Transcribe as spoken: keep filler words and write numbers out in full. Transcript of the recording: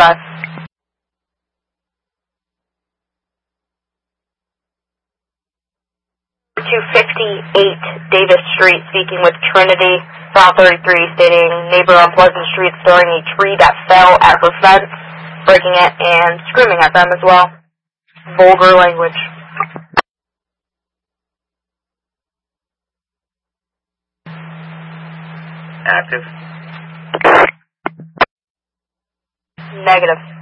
Bus. two fifty-eight Davis Street, speaking with Trinity, South thirty-three, stating neighbor on Pleasant Street throwing a tree that fell at her fence, breaking it and screaming at them as well. Vulgar language. Active. Negative.